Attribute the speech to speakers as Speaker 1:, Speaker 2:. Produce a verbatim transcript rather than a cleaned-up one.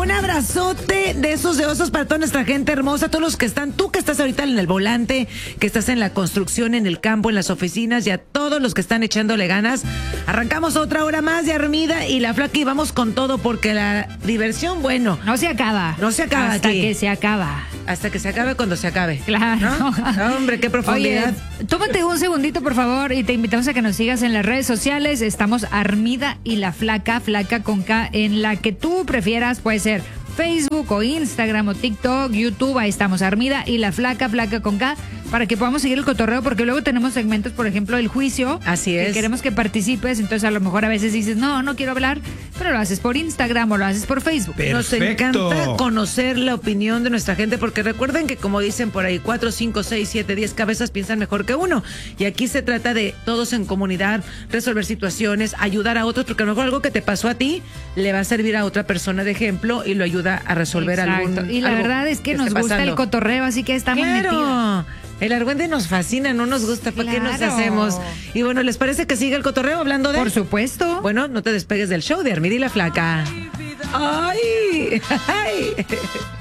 Speaker 1: Un abrazote de esos de osos para toda nuestra gente hermosa, todos los que están, tú que estás ahorita en el volante, que estás en la construcción, en el campo, en las oficinas, y a todos los que están echándole ganas. Arrancamos otra hora más de Armida y la Flaca y vamos con todo porque la diversión, bueno.
Speaker 2: No se acaba.
Speaker 1: No se acaba
Speaker 2: Hasta
Speaker 1: aquí.
Speaker 2: que se acaba.
Speaker 1: Hasta que se acabe cuando se acabe.
Speaker 2: Claro.
Speaker 1: ¿No? Hombre, qué profundidad.
Speaker 2: Oye, tómate un segundito, por favor, y te invitamos a que nos sigas en las redes sociales. Estamos Armida y la Flaca, Flaca con K, en la que tú prefieras, puede ser Facebook o Instagram o TikTok, YouTube, ahí estamos, Armida y la Flaca, Flaca con K, para que podamos seguir el cotorreo, porque luego tenemos segmentos, por ejemplo, el juicio.
Speaker 1: Así es.
Speaker 2: Que queremos que participes, entonces a lo mejor a veces dices, no, no quiero hablar, pero lo haces por Instagram o lo haces por Facebook.
Speaker 3: Perfecto.
Speaker 1: Nos encanta conocer la opinión de nuestra gente, porque recuerden que, como dicen por ahí, cuatro, cinco, seis, siete, diez cabezas piensan mejor que uno. Y aquí se trata de todos en comunidad, resolver situaciones, ayudar a otros, porque a lo mejor algo que te pasó a ti le va a servir a otra persona de ejemplo y lo ayuda a resolver
Speaker 2: Exacto.
Speaker 1: algún
Speaker 2: Y la
Speaker 1: algo
Speaker 2: verdad es que,
Speaker 1: que
Speaker 2: nos
Speaker 1: esté
Speaker 2: gusta
Speaker 1: pasando.
Speaker 2: el cotorreo, así que estamos
Speaker 1: Claro.
Speaker 2: metidos.
Speaker 1: El argüende nos fascina, no nos gusta, ¿para qué nos
Speaker 2: Claro.
Speaker 1: hacemos? Y bueno, ¿les parece que siga el cotorreo hablando de...?
Speaker 2: Por supuesto.
Speaker 1: Bueno, no te despegues del show de Armida y la Flaca. ¡Ay! ¡Ay!